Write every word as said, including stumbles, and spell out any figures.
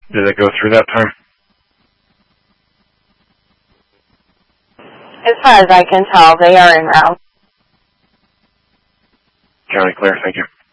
Did it go through that time? As far as I can tell, they are en route. County clear, thank you.